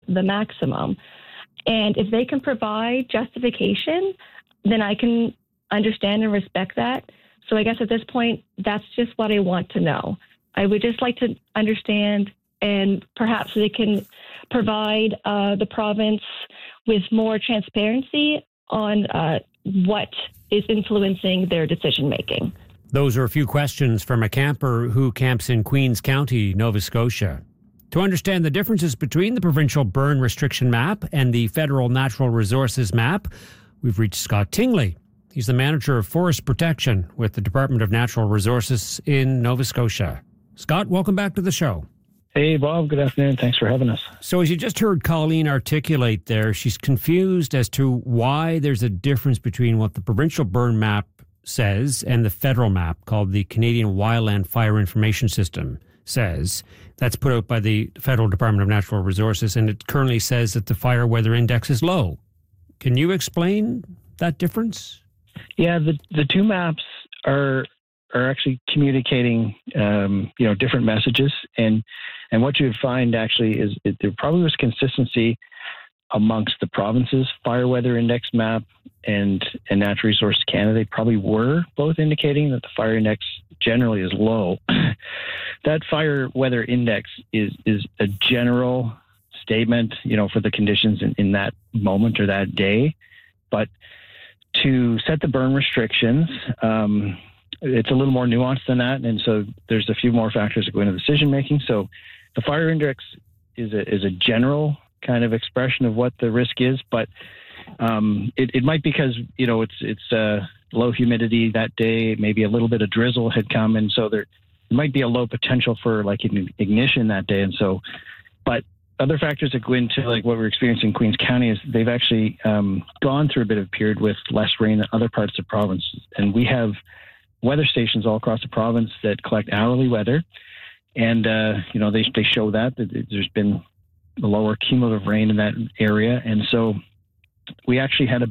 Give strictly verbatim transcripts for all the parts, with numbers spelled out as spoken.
the maximum. And if they can provide justification, then I can understand and respect that. So I guess at this point, that's just what I want to know. I would just like to understand, and perhaps they can provide uh, the province with more transparency on uh, what is influencing their decision making. Those are a few questions from a camper who camps in Queens County, Nova Scotia. To understand the differences between the provincial burn restriction map and the federal natural resources map, we've reached Scott Tingley. He's the manager of forest protection with the Department of Natural Resources in Nova Scotia. Scott, welcome back to the show. Hey, Bob. Good afternoon. Thanks for having us. So as you just heard Colleen articulate there, she's confused as to why there's a difference between what the provincial burn map says and the federal map called the Canadian Wildland Fire Information System says. That's put out by the Federal Department of Natural Resources, and it currently says that the fire weather index is low. Can you explain that difference? Yeah, the the two maps are are actually communicating, um, you know, different messages, and and what you would find actually is it, there probably was consistency amongst the provinces' fire weather index map and and Natural Resources Canada. They probably were both indicating that the fire index generally is low. That fire weather index is is a general statement, you know, for the conditions in, in that moment or that day, but to set the burn restrictions, um, it's a little more nuanced than that, and so there's a few more factors that go into decision making. So the fire index is a is a general kind of expression of what the risk is, but um, it, it might because you know it's it's uh, low humidity that day, maybe a little bit of drizzle had come, and so there might be a low potential for like ignition that day, and so, but other factors that go into like what we're experiencing in Queens County is they've actually um, gone through a bit of a period with less rain than other parts of the province. And we have weather stations all across the province that collect hourly weather. And, uh, you know, they, they show that, that there's been a lower cumulative rain in that area. And so we actually had a,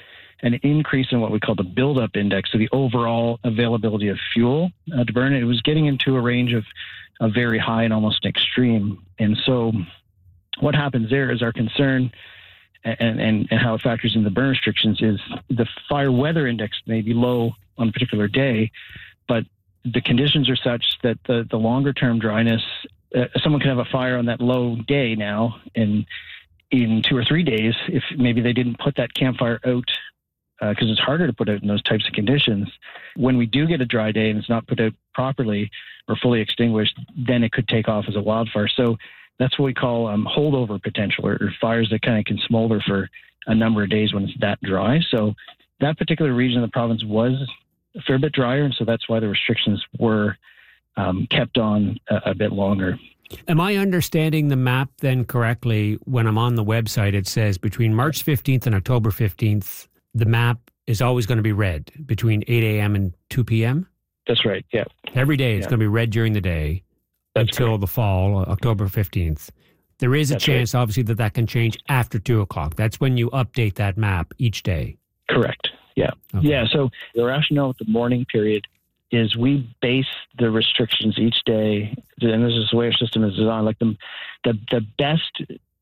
an increase in what we call the buildup index. So the overall availability of fuel uh, to burn it, it was getting into a range of, of very high and almost extreme. And so what happens there is our concern and, and, and how it factors into the burn restrictions is the fire weather index may be low on a particular day, but the conditions are such that the, the longer term dryness, uh, someone can have a fire on that low day now, and in two or three days, if maybe they didn't put that campfire out, because uh, it's harder to put out in those types of conditions. When we do get a dry day and it's not put out properly or fully extinguished, then it could take off as a wildfire. So that's what we call um, holdover potential, or, or fires that kind of can smolder for a number of days when it's that dry. So that particular region of the province was a fair bit drier, and so that's why the restrictions were um, kept on a, a bit longer. Am I understanding the map then correctly? When I'm on the website, it says between March fifteenth and October fifteenth, the map is always going to be red between eight a.m. and two p.m.? That's right, yeah. Every day it's yeah. going to be red during the day. That's until correct. The fall, October fifteenth. There is a That's chance, right. obviously, that that can change after two o'clock. That's when you update that map each day. Correct. Yeah. Okay. Yeah. So the rationale with the morning period is we base the restrictions each day, and this is the way our system is designed. Like the the, the best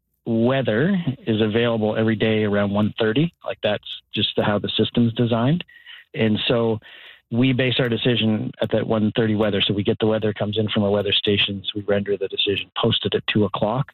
weather is available every day around one thirty. Like that's just how the system's designed. And so we base our decision at that one thirty weather. So we get the weather comes in from our weather stations. We render the decision, post it at two o'clock.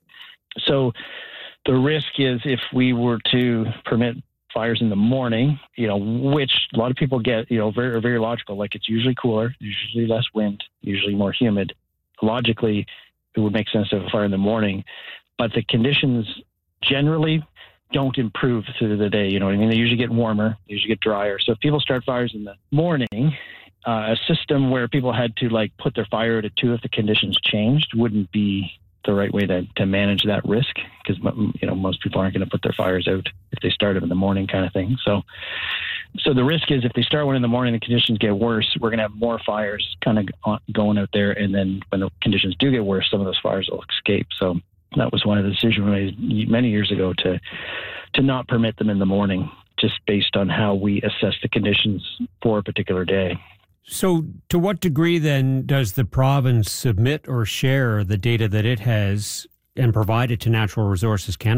So the risk is if we were to permit fires in the morning, you know, which a lot of people get, you know, very, very logical. Like it's usually cooler, usually less wind, usually more humid. Logically, it would make sense to have a fire in the morning, but the conditions generally don't improve through the day. You know what I mean? They usually get warmer, they usually get drier. So if people start fires in the morning, uh, a system where people had to like put their fire out at two if the conditions changed wouldn't be the right way to, to manage that risk, because you know most people aren't going to put their fires out if they start them in the morning, kind of thing. So, so the risk is if they start one in the morning, the conditions get worse. We're going to have more fires kind of going out there, and then when the conditions do get worse, some of those fires will escape. So that was one of the decisions we made many years ago to to not permit them in the morning, just based on how we assess the conditions for a particular day. So to what degree then does the province submit or share the data that it has and provide it to Natural Resources Canada?